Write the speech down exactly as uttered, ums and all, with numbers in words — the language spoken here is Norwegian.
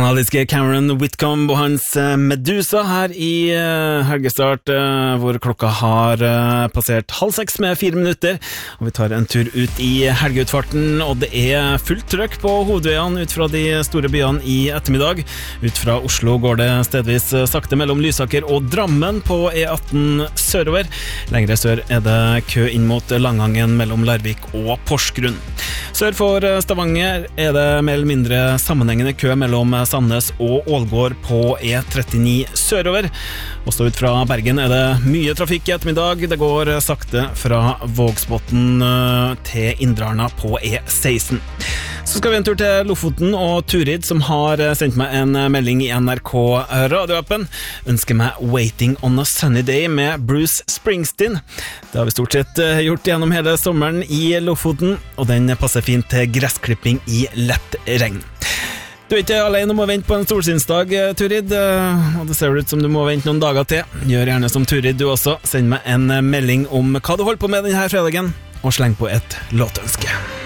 Kanadiske Cameron Whitcomb og hans Medusa her i helgestart, hvor klokka har passert halv seks med fire minutter, og vi tar en tur ut i helgeutfarten, og det er fullt trøkk på hovedveiene ut fra de store byene i ettermiddag. Ut fra Oslo går det stedvis sakte mellom Lysaker og Drammen på E atten sørover. Lengre sør er det kø inn mot Langangen mellom Larvik og Porsgrunn. Sør for Stavanger er det mer eller mindre sammenhengende kø mellom Sandnes og Ålgård på E trettini sørover. Også ut fra Bergen er det mye trafikk i ettermiddag. Det går sakte fra Vågsbotn til Indrarna på E seksten. Så skal vi en tur til Lofoten og Turid, som har sendt meg en melding i N R K radioappen. Ønsker meg Waiting on a Sunny Day med Bruce Springsteen. Det har vi stort sett gjort gjennom hele sommeren i Lofoten, og den passer fint til gressklipping i lett regn. Du er ikke alene om å vente på en solsynsdag, Turid, og det ser ut som du må vente noen dager til. Gjør gjerne som Turid du også. Send meg en melding om hva du holder på med denne fredagen, og sleng på et låtønske.